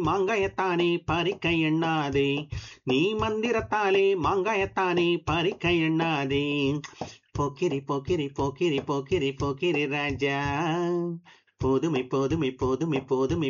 மாங்காயத்தானே பறிக்க எண்ணாதே, நீ மந்திரத்தாலே மாங்காயத்தானே பறிக்க எண்ணாதே. போக்கிரி போக்கிரி போக்கிரி போக்கிரி போக்கிரி ராஜா, போதுமை போதுமை போதுமை போதுமை